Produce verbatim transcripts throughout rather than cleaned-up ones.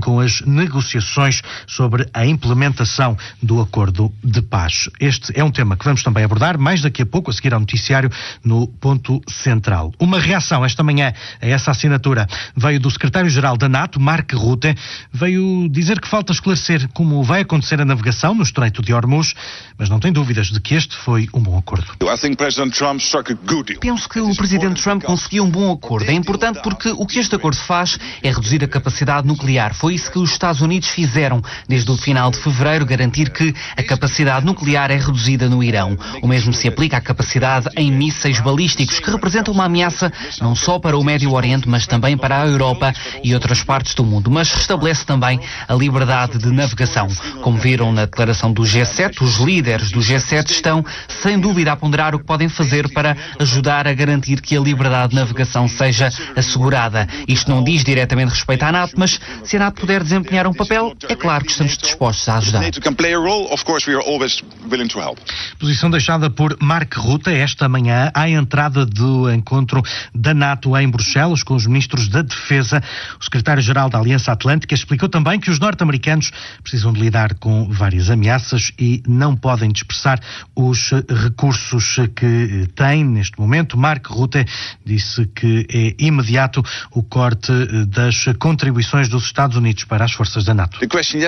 com as negociações sobre a implementação do acordo de paz. Este é um tema que vamos também abordar mais daqui a pouco, a seguir ao noticiário, no Ponto Central. Uma reação esta manhã a essa assinatura veio do secretário-geral da NATO, Mark Rutte. Veio dizer que falta esclarecer como vai acontecer a navegação no Estreito de Hormuz, mas não tem dúvidas de que este foi um bom acordo. Penso que o presidente Trump conseguiu um bom acordo. É importante porque o que este acordo faz é reduzir a capacidade nuclear. Foi isso que os Estados Unidos fizeram desde o final de fevereiro, garantir que a capacidade nuclear é reduzida no Irão. O mesmo se aplica à capacidade em mísseis balísticos, que representam uma ameaça não só para o Médio Oriente, mas também para a Europa e outras partes do mundo. Mas restabelece também a liberdade de navegação. Como viram na declaração do G sete, os líderes do G sete estão, sem dúvida, a ponderar o que podem fazer para ajudar a garantir que a liberdade de navegação seja assegurada. Isto não diz diretamente respeito à NATO, mas se a NATO puder desempenhar um papel, é claro que estamos dispostos a ajudar. Posição deixada por Mark Rutte esta manhã à entrada do encontro da NATO em Bruxelas com os ministros da Defesa. O secretário-geral da Aliança Atlântica explicou também que os norte-americanos precisam de lidar com várias ameaças e não podem dispersar os recursos que têm neste momento. Mark Rutte disse que é imediato o corte das contribuições dos Estados Unidos para as forças da NATO.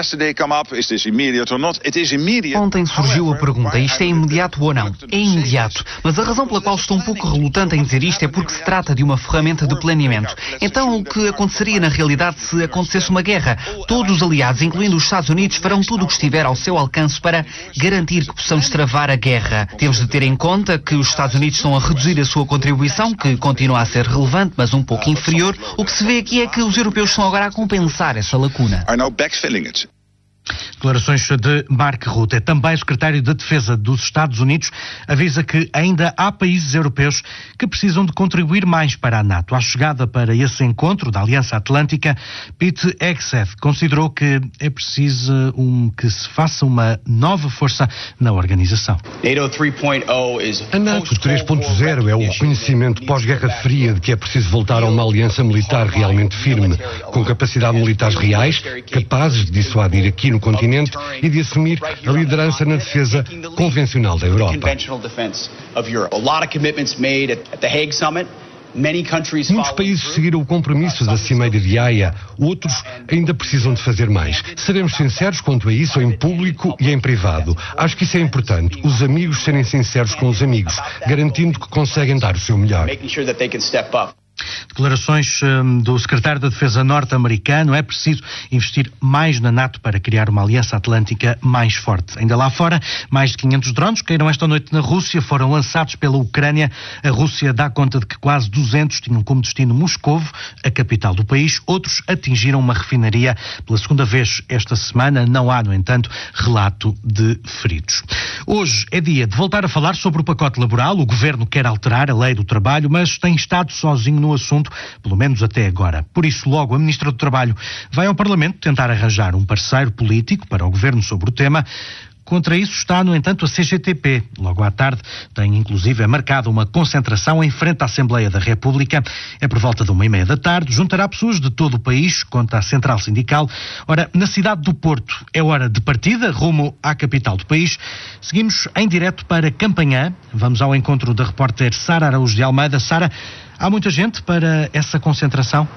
Ontem surgiu a pergunta, isto é imediato ou não? É imediato, mas a razão pela qual estou um pouco relutante em dizer isto é porque se trata de uma ferramenta de planeamento. Então, o que aconteceria na realidade se acontecesse uma guerra? Todos os aliados, incluindo os Estados Unidos, farão tudo o que estiver ao seu alcance para garantir que possamos travar a guerra. Temos de ter em conta que os Estados Unidos estão a reduzir a sua contribuição, que continua a ser relevante, mas um pouco inferior. O que se vê aqui é que os europeus estão agora a compensar essa lacuna. Declarações de Mark Rutte. Também o secretário de Defesa dos Estados Unidos avisa que ainda há países europeus que precisam de contribuir mais para a NATO. À chegada para esse encontro da Aliança Atlântica, Pete Hegseth considerou que é preciso um, que se faça uma nova força na organização. A NATO três ponto zero é o reconhecimento pós-Guerra Fria de que é preciso voltar a uma aliança militar realmente firme, com capacidade militares reais, capazes de dissuadir aqui no continente e de assumir a liderança na defesa convencional da Europa. Muitos países seguiram o compromisso da Cimeira de Haia, outros ainda precisam de fazer mais. Seremos sinceros quanto a isso em público e em privado. Acho que isso é importante, os amigos serem sinceros com os amigos, garantindo que conseguem dar o seu melhor. Declarações hum, do secretário da Defesa norte-americano. É preciso investir mais na NATO para criar uma aliança atlântica mais forte. Ainda lá fora, mais de quinhentos drones caíram esta noite na Rússia, foram lançados pela Ucrânia. A Rússia dá conta de que quase duzentos tinham como destino Moscovo, a capital do país. Outros atingiram uma refinaria pela segunda vez esta semana. Não há, no entanto, relato de feridos. Hoje é dia de voltar a falar sobre o pacote laboral. O governo quer alterar a lei do trabalho, mas tem estado sozinho no assunto, pelo menos até agora. Por isso, logo, a Ministra do Trabalho vai ao Parlamento tentar arranjar um parceiro político para o Governo sobre o tema. Contra isso está, no entanto, a C G T P. Logo à tarde tem, inclusive, marcado uma concentração em frente à Assembleia da República. É por volta de uma e meia da tarde. Juntará pessoas de todo o país, conta a Central Sindical. Ora, na cidade do Porto é hora de partida, rumo à capital do país. Seguimos em direto para Campanhã. Vamos ao encontro da repórter Sara Araújo de Almeida. Sara, há muita gente para essa concentração?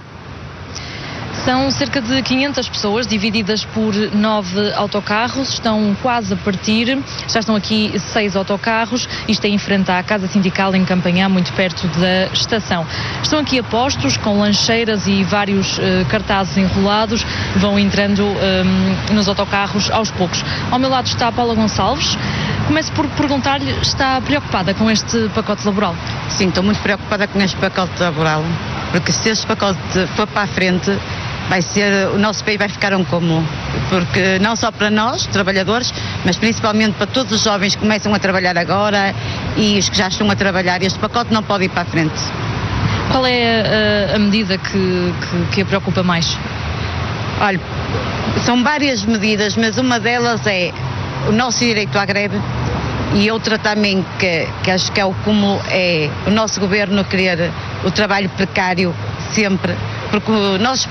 São cerca de quinhentas pessoas, divididas por nove autocarros, estão quase a partir, já estão aqui seis autocarros, isto é em frente à Casa Sindical em Campanhã, muito perto da estação. Estão aqui a postos, com lancheiras e vários uh, cartazes enrolados, vão entrando um, nos autocarros aos poucos. Ao meu lado está a Paula Gonçalves. Começo por perguntar-lhe, está preocupada com este pacote laboral? Sim, estou muito preocupada com este pacote laboral, porque se este pacote for para a frente, vai ser, o nosso país vai ficar um comum, porque não só para nós, trabalhadores, mas principalmente para todos os jovens que começam a trabalhar agora e os que já estão a trabalhar, este pacote não pode ir para a frente. Qual é a, a medida que, que, que a preocupa mais? Olha, são várias medidas, mas uma delas é o nosso direito à greve e outra também que, que acho que é o cúmulo, é o nosso governo querer o trabalho precário sempre, porque nós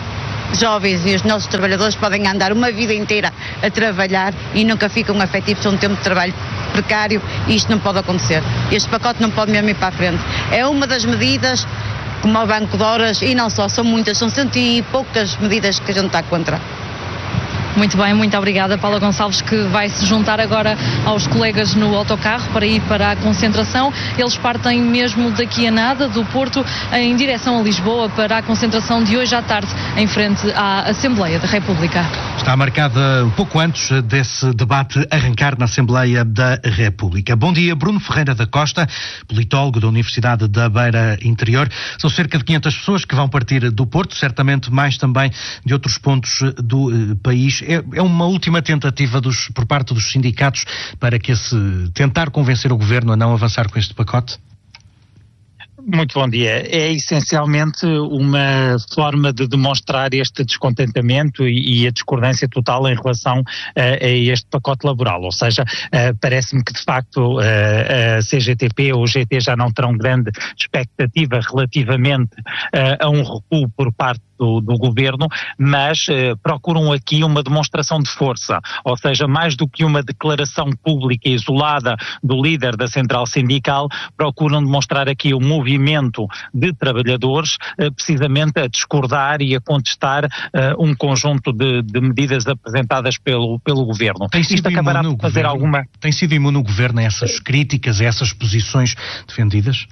jovens e os nossos trabalhadores podem andar uma vida inteira a trabalhar e nunca ficam afetivos a um tempo de trabalho precário, e isto não pode acontecer. Este pacote não pode mesmo ir para a frente. É uma das medidas, como o Banco de Horas, e não só, são muitas, são cento e poucas medidas que a gente está contra. Muito bem, muito obrigada, Paula Gonçalves, que vai se juntar agora aos colegas no autocarro para ir para a concentração. Eles partem mesmo daqui a nada, do Porto, em direção a Lisboa, para a concentração de hoje à tarde, em frente à Assembleia da República. Está marcada um pouco antes desse debate arrancar na Assembleia da República. Bom dia, Bruno Ferreira da Costa, politólogo da Universidade da Beira Interior. São cerca de quinhentas pessoas que vão partir do Porto, certamente mais também de outros pontos do eh, país. É, é uma última tentativa dos, por parte dos sindicatos para que esse, tentar convencer o Governo a não avançar com este pacote? Muito bom dia. É essencialmente uma forma de demonstrar este descontentamento e, e a discordância total em relação a, a este pacote laboral. Ou seja, uh, parece-me que de facto uh, a C G T P ou o G T já não terão grande expectativa relativamente uh, a um recuo por parte Do, do governo, mas eh, procuram aqui uma demonstração de força, ou seja, mais do que uma declaração pública isolada do líder da central sindical, procuram demonstrar aqui um movimento de trabalhadores eh, precisamente a discordar e a contestar eh, um conjunto de, de medidas apresentadas pelo, pelo governo. Tem sido Isto acabará por fazer governo, alguma... Tem sido imune o governo a essas críticas, a essas posições defendidas?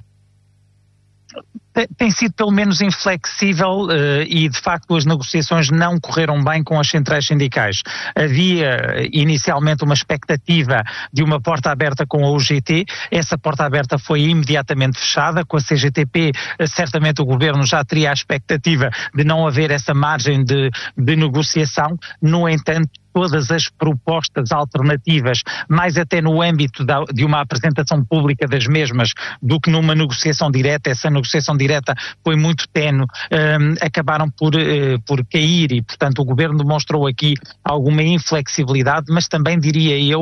Tem sido pelo menos inflexível uh, e de facto as negociações não correram bem com as centrais sindicais. Havia inicialmente uma expectativa de uma porta aberta com a U G T, essa porta aberta foi imediatamente fechada. Com a C G T P uh, certamente o governo já teria a expectativa de não haver essa margem de, de negociação. No entanto, todas as propostas alternativas, mais até no âmbito da, de uma apresentação pública das mesmas do que numa negociação direta, essa negociação direta foi muito ténue, um, acabaram por, uh, por cair e, portanto, o governo demonstrou aqui alguma inflexibilidade, mas também, diria eu,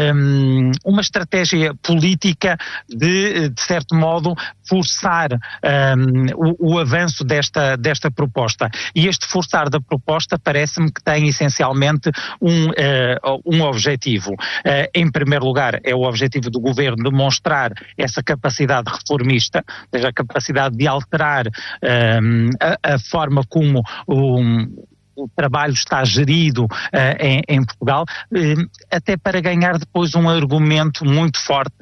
um, uma estratégia política de, de certo modo, forçar um, o, o avanço desta, desta proposta. E este forçar da proposta parece-me que tem essencialmente Um, uh, um objetivo. Uh, em primeiro lugar, é o objetivo do governo demonstrar essa capacidade reformista, ou seja, a capacidade de alterar um, a, a forma como um, o trabalho está gerido uh, em, em Portugal, uh, até para ganhar depois um argumento muito forte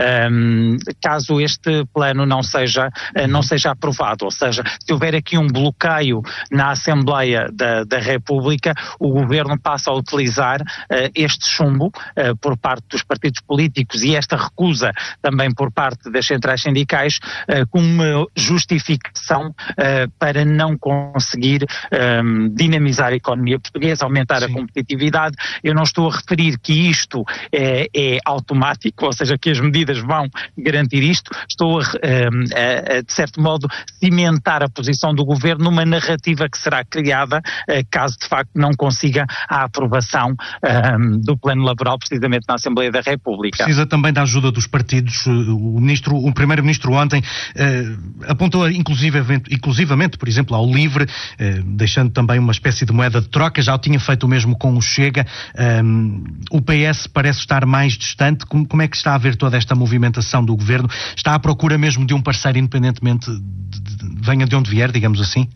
um, caso este plano não seja, uh, não seja aprovado. Ou seja, se houver aqui um bloqueio na Assembleia da, da República, o governo passa a utilizar uh, este chumbo uh, por parte dos partidos políticos e esta recusa também por parte das centrais sindicais uh, como uma justificação uh, para não conseguir um, dinamizar a economia portuguesa, aumentar Sim. a competitividade. Eu não estou a referir que isto é, é automático, ou seja, que as medidas vão garantir isto. Estou a, a, a, de certo modo, cimentar a posição do governo numa narrativa que será criada caso de facto não consiga a aprovação um, do plano laboral precisamente na Assembleia da República. Precisa também da ajuda dos partidos. O, ministro, o primeiro-ministro ontem eh, apontou inclusivamente, inclusivamente, por exemplo, ao LIVRE, eh, deixando também uma espécie de moeda de troca, já o tinha feito o mesmo com o Chega. Um, o P S parece estar mais distante. Como, como é que está a ver toda esta movimentação do governo? Está à procura mesmo de um parceiro independentemente de, de, de, venha de onde vier, digamos assim?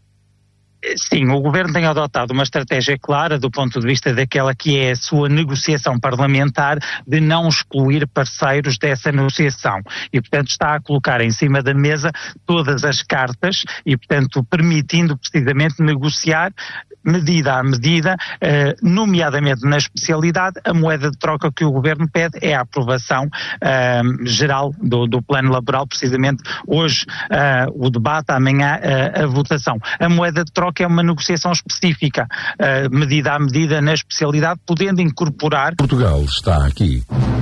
Sim, o governo tem adotado uma estratégia clara do ponto de vista daquela que é a sua negociação parlamentar de não excluir parceiros dessa negociação e, portanto, está a colocar em cima da mesa todas as cartas e, portanto, permitindo precisamente negociar medida a medida, eh, nomeadamente na especialidade. A moeda de troca que o governo pede é a aprovação eh, geral do, do plano laboral, precisamente hoje eh, o debate, amanhã eh, a votação. A moeda de troca é uma negociação específica, eh, medida a medida na especialidade, podendo incorporar... Portugal está aqui.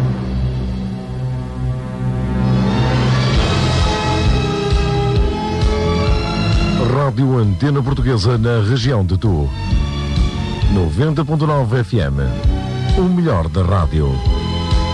Rádio Antena Portuguesa na região de Tu. noventa ponto nove F M. O melhor da rádio.